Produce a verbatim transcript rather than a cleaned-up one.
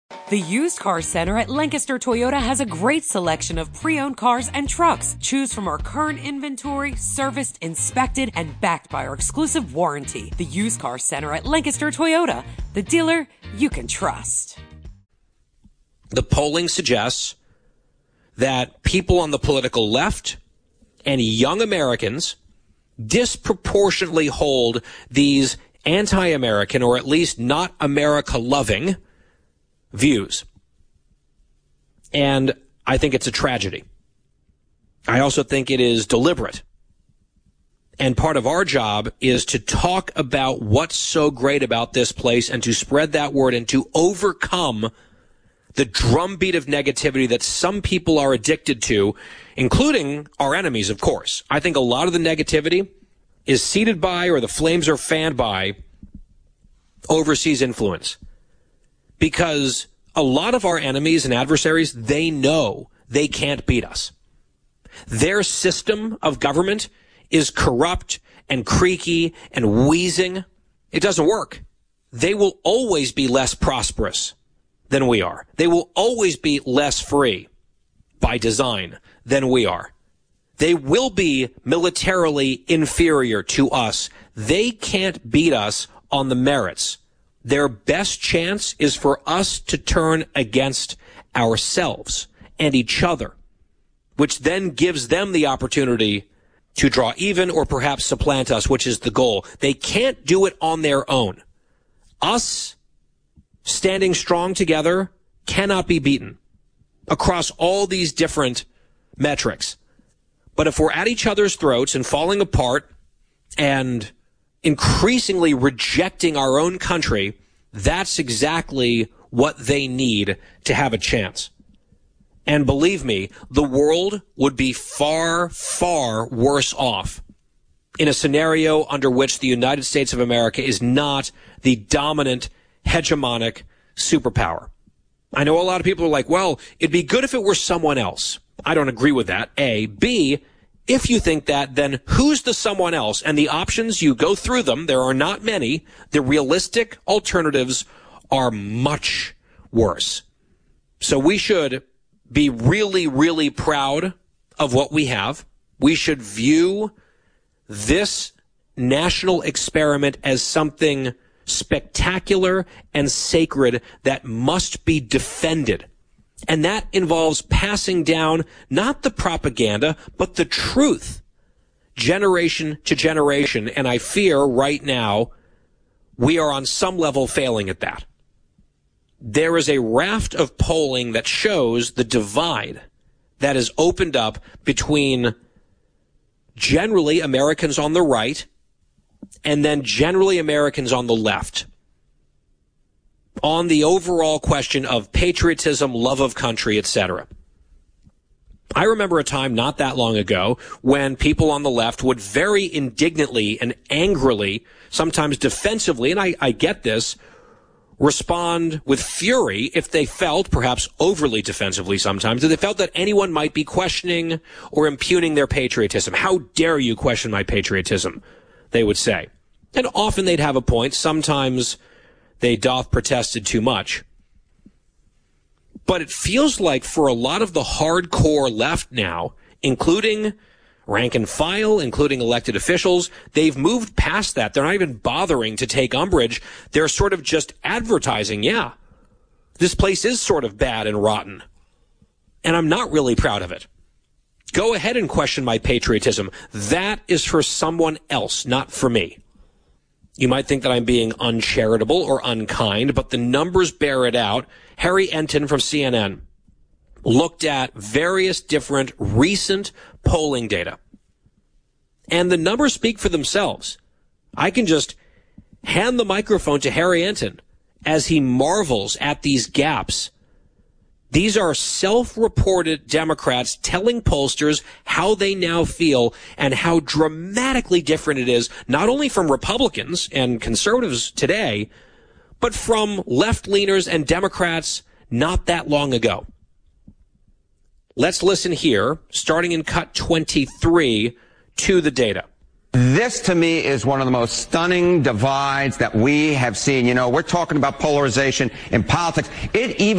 The Used Car Center at Lancaster Toyota has a great selection of pre-owned cars and trucks. Choose from our current inventory, serviced, inspected, and backed by our exclusive warranty. The Used Car Center at Lancaster Toyota, the dealer you can trust. The polling suggests that people on the political left and young Americans disproportionately hold these anti-American, or at least not America-loving, views. And I think it's a tragedy. I also think it is deliberate. And part of our job is to talk about what's so great about this place and to spread that word and to overcome the drumbeat of negativity that some people are addicted to, including our enemies, of course. I think a lot of the negativity is seeded by, or the flames are fanned by, overseas influence. Because a lot of our enemies and adversaries, they know they can't beat us. Their system of government is corrupt and creaky and wheezing. It doesn't work. They will always be less prosperous than we are. They will always be less free by design than we are. They will be militarily inferior to us. They can't beat us on the merits. Their best chance is for us to turn against ourselves and each other, which then gives them the opportunity to draw even or perhaps supplant us, which is the goal. They can't do it on their own. Us standing strong together cannot be beaten across all these different metrics. But if we're at each other's throats and falling apart and increasingly rejecting our own country, that's exactly what they need to have a chance. And believe me, the world would be far, far worse off in a scenario under which the United States of America is not the dominant, hegemonic superpower. I know a lot of people are like, well, it'd be good if it were someone else. I don't agree with that, A. B, if you think that, then who's the someone else? And the options, you go through them. There are not many. The realistic alternatives are much worse. So we should be really, really proud of what we have. We should view this national experiment as something spectacular and sacred that must be defended. And that involves passing down not the propaganda, but the truth, generation to generation. And I fear right now we are on some level failing at that. There is a raft of polling that shows the divide that is opened up between generally Americans on the right and then generally Americans on the left, on the overall question of patriotism, love of country, et cetera. I remember a time not that long ago when people on the left would very indignantly and angrily, sometimes defensively, and I, I get this, respond with fury if they felt, perhaps overly defensively sometimes, if they felt that anyone might be questioning or impugning their patriotism. How dare you question my patriotism, they would say. And often they'd have a point. Sometimes they doth protested too much. But it feels like for a lot of the hardcore left now, including rank and file, including elected officials, they've moved past that. They're not even bothering to take umbrage. They're sort of just advertising, yeah, this place is sort of bad and rotten, and I'm not really proud of it. Go ahead and question my patriotism. That is for someone else, not for me. You might think that I'm being uncharitable or unkind, but the numbers bear it out. Harry Enton from C N N looked at various different recent polling data, and the numbers speak for themselves. I can just hand the microphone to Harry Enton as he marvels at these gaps. These are self-reported Democrats telling pollsters how they now feel and how dramatically different it is, not only from Republicans and conservatives today, but from left-leaners and Democrats not that long ago. Let's listen here, starting in cut twenty-thrhree, to the data. This, to me, is one of the most stunning divides that we have seen. You know, we're talking about polarization in politics. It even